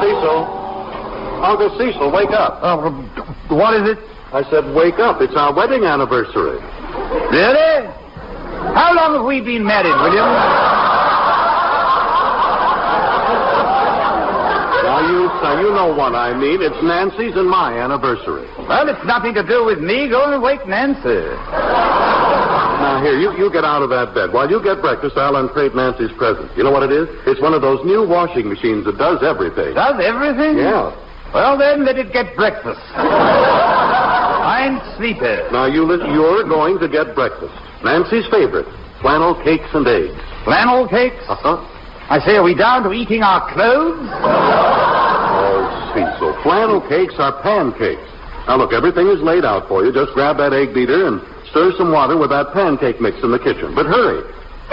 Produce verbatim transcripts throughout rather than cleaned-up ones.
Cecil. Uncle Cecil, wake up. Uh, what is it? I said wake up. It's our wedding anniversary. Really? How long have we been married, William? Now, you, now, you know what I mean. It's Nancy's and my anniversary. Well, it's nothing to do with me. Go and wake Nancy. Now, here, you, you get out of that bed. While you get breakfast, I'll uncrate Nancy's present. You know what it is? It's one of those new washing machines that does everything. Does everything? Yeah. Well, then, let it get breakfast. I'm sleepy. Now, you li- you're going to get breakfast. Nancy's favorite, flannel cakes and eggs. Flannel cakes? Uh-huh. I say, are we down to eating our clothes? Oh, Cecil, flannel cakes are pancakes. Now, look, everything is laid out for you. Just grab that egg beater and stir some water with that pancake mix in the kitchen. But hurry.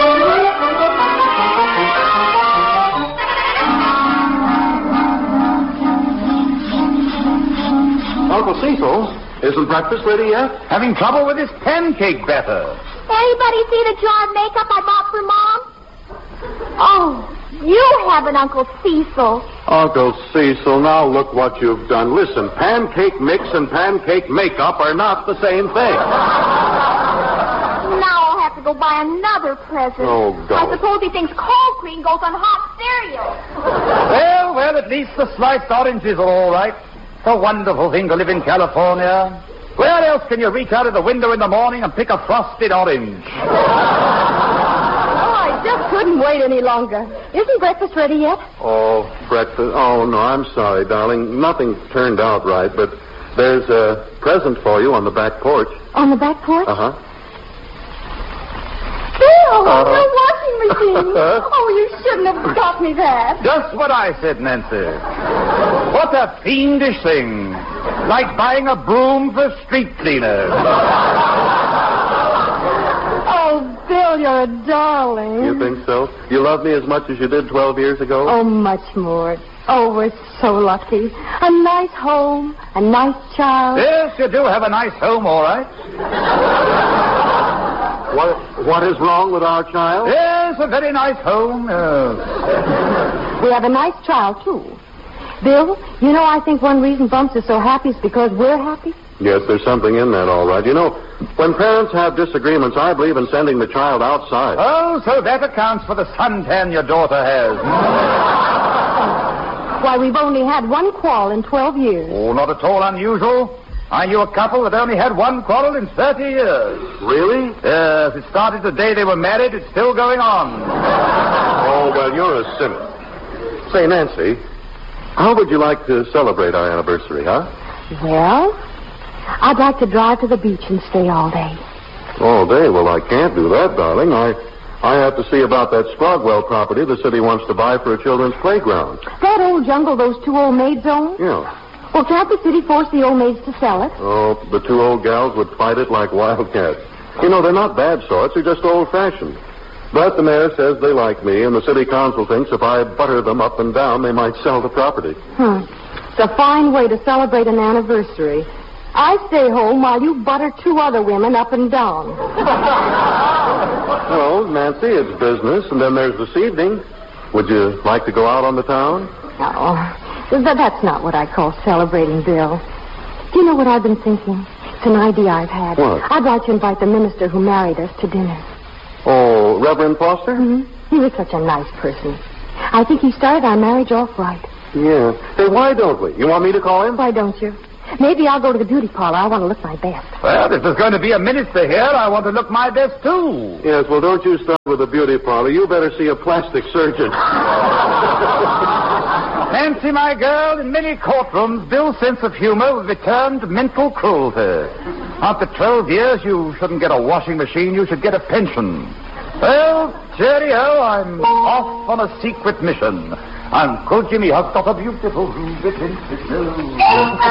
Uncle Cecil, isn't breakfast ready yet? Having trouble with this pancake batter. Anybody see the jar of makeup I bought for Mom? Oh, you have an Uncle Cecil. Uncle Cecil, now look what you've done. Listen, pancake mix and pancake makeup are not the same thing. Now I'll have to go buy another present. Oh, God. I suppose he thinks cold cream goes on hot cereal. Well, well, at least the sliced oranges are all right. It's a wonderful thing to live in California. Where else can you reach out of the window in the morning and pick a frosted orange? Just couldn't wait any longer. Isn't breakfast ready yet? Oh, breakfast. Oh, no, I'm sorry, darling. Nothing turned out right, but there's a present for you on the back porch. On the back porch? Uh-huh. Bill, Uh, your washing machine. Oh, you shouldn't have got me that. Just what I said, Nancy. What a fiendish thing. Like buying a broom for street cleaners. Oh, Bill, you're a darling. You think so? You love me as much as you did twelve years ago? Oh, much more. Oh, we're so lucky. A nice home, a nice child. Yes, you do have a nice home, all right. What, what is wrong with our child? Yes, a very nice home. Yes. We have a nice child, too. Bill, you know, I think one reason Bumps is so happy is because we're happy. Yes, there's something in that, all right. You know, when parents have disagreements, I believe in sending the child outside. Oh, so that accounts for the suntan your daughter has. Why, we've only had one quarrel in twelve years. Oh, not at all unusual. I knew a couple that only had one quarrel in thirty years. Really? Yes, it started the day they were married. It's still going on. Oh, well, you're a cynic. Say, Nancy, how would you like to celebrate our anniversary, huh? Well, I'd like to drive to the beach and stay all day. All day? Well, I can't do that, darling. I I have to see about that Sprogwell property the city wants to buy for a children's playground. That old jungle those two old maids own? Yeah. Well, can't the city force the old maids to sell it? Oh, the two old gals would fight it like wildcats. You know, they're not bad sorts. They're just old-fashioned. But the mayor says they like me, and the city council thinks if I butter them up and down, they might sell the property. Hmm. It's a fine way to celebrate an anniversary. I stay home while you butter two other women up and down. Well, Nancy, it's business, and then there's this evening. Would you like to go out on the town? No, th- that's not what I call celebrating, Bill. Do you know what I've been thinking? It's an idea I've had. What? I'd like to invite the minister who married us to dinner. Oh, Reverend Foster? Mm-hmm. He was such a nice person. I think he started our marriage off right. Yeah. Hey, why don't we? You want me to call him? Why don't you? Maybe I'll go to the beauty parlor. I want to look my best. Well, if there's going to be a minister here, I want to look my best, too. Yes, well, don't you start with a beauty parlor. You better see a plastic surgeon. Nancy, my girl, in many courtrooms, Bill's sense of humor will be termed mental cruelty. After twelve years, you shouldn't get a washing machine. You should get a pension. Well, cheerio, I'm off on a secret mission. Uncle Jimmy has got a beautiful bit in his nose.